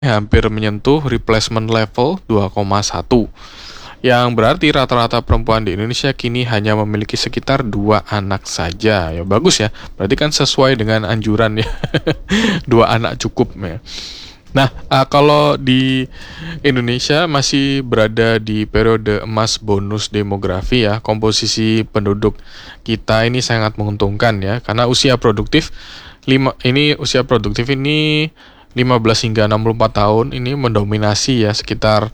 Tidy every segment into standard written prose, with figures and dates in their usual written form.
hampir menyentuh replacement level 2,1, yang berarti rata-rata perempuan di Indonesia kini hanya memiliki sekitar 2 anak saja. Ya bagus ya, berarti kan sesuai dengan anjuran ya, 2 anak cukup ya. Nah, kalau di Indonesia masih berada di periode emas bonus demografi ya, komposisi penduduk kita ini sangat menguntungkan ya, karena usia produktif ini 15 hingga 64 tahun ini mendominasi ya, sekitar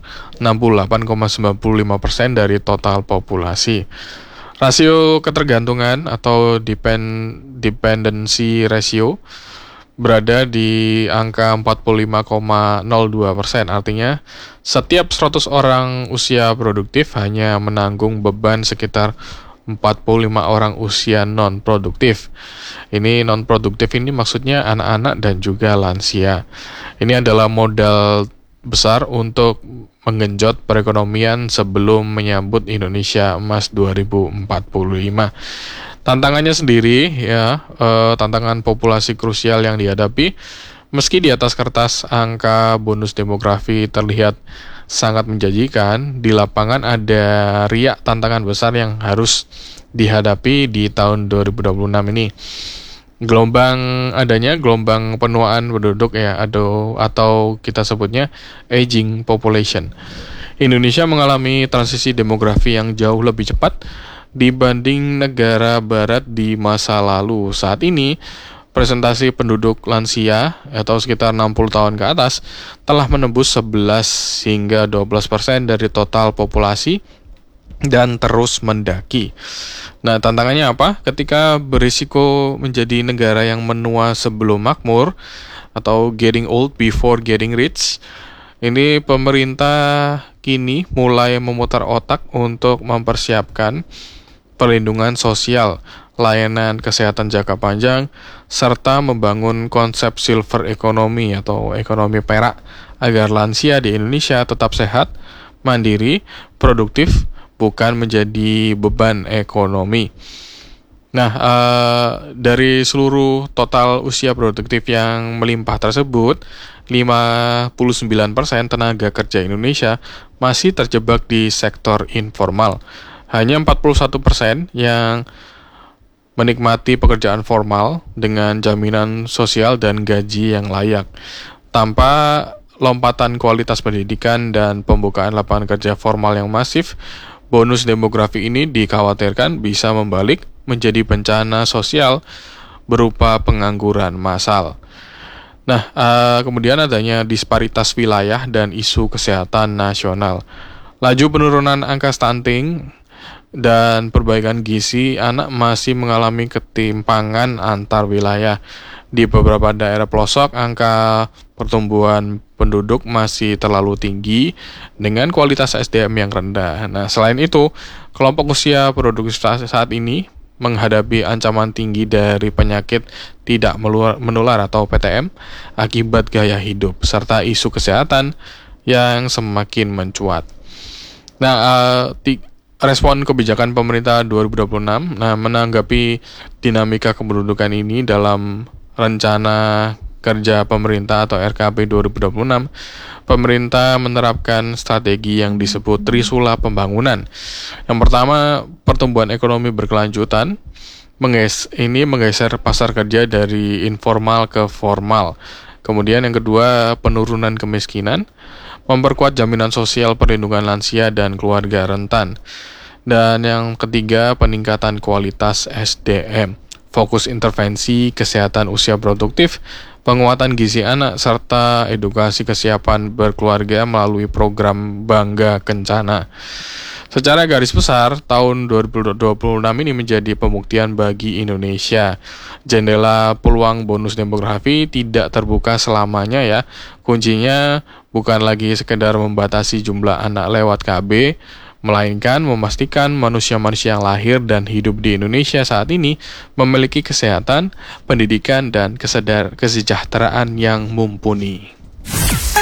68,95% dari total populasi. Rasio ketergantungan atau dependency ratio berada di angka 45,02%. Artinya setiap 100 orang usia produktif hanya menanggung beban sekitar 45 orang usia non-produktif. Ini non-produktif ini maksudnya anak-anak dan juga lansia. Ini adalah modal besar untuk menggenjot perekonomian sebelum menyambut Indonesia Emas 2045. Tantangannya sendiri ya, tantangan populasi krusial yang dihadapi. Meski di atas kertas angka bonus demografi terlihat sangat menjanjikan, di lapangan ada riak tantangan besar yang harus dihadapi di tahun 2026 ini. Gelombang penuaan penduduk ya, atau kita sebutnya aging population. Indonesia mengalami transisi demografi yang jauh lebih cepat dibanding negara barat di masa lalu. Saat ini, presentasi penduduk lansia atau sekitar 60 tahun ke atas telah menembus 11 hingga 12% dari total populasi dan terus mendaki. Nah, tantangannya apa? Ketika berisiko menjadi negara yang menua sebelum makmur atau getting old before getting rich, ini pemerintah kini mulai memutar otak untuk mempersiapkan perlindungan sosial, layanan kesehatan jangka panjang, serta membangun konsep silver economy atau ekonomi perak agar lansia di Indonesia tetap sehat, mandiri, produktif, bukan menjadi beban ekonomi. Nah, dari seluruh total usia produktif yang melimpah tersebut, 59% tenaga kerja Indonesia masih terjebak di sektor informal. Hanya 41% yang menikmati pekerjaan formal dengan jaminan sosial dan gaji yang layak. Tanpa lompatan kualitas pendidikan dan pembukaan lapangan kerja formal yang masif, bonus demografi ini dikhawatirkan bisa membalik menjadi bencana sosial berupa pengangguran massal. Nah, kemudian adanya disparitas wilayah dan isu kesehatan nasional. Laju penurunan angka stunting dan perbaikan gizi anak masih mengalami ketimpangan antar wilayah. Di beberapa daerah pelosok, angka pertumbuhan penduduk masih terlalu tinggi dengan kualitas SDM yang rendah. Nah, selain itu, kelompok usia produktif saat ini menghadapi ancaman tinggi dari penyakit tidak menular atau PTM akibat gaya hidup, serta isu kesehatan yang semakin mencuat. Nah, respon kebijakan pemerintah 2026, menanggapi dinamika kependudukan ini dalam rencana kerja pemerintah atau RKP 2026, pemerintah menerapkan strategi yang disebut trisula pembangunan. Yang pertama, pertumbuhan ekonomi berkelanjutan, menggeser pasar kerja dari informal ke formal. Kemudian yang kedua, penurunan kemiskinan, memperkuat jaminan sosial perlindungan lansia dan keluarga rentan. Dan yang ketiga, peningkatan kualitas SDM, fokus intervensi kesehatan usia produktif, penguatan gizi anak, serta edukasi kesiapan berkeluarga melalui program Bangga Kencana. Secara garis besar, tahun 2026 ini menjadi pembuktian bagi Indonesia. Jendela peluang bonus demografi tidak terbuka selamanya ya. Kuncinya bukan lagi sekedar membatasi jumlah anak lewat KB, melainkan memastikan manusia-manusia yang lahir dan hidup di Indonesia saat ini memiliki kesehatan, pendidikan, dan kesejahteraan yang mumpuni.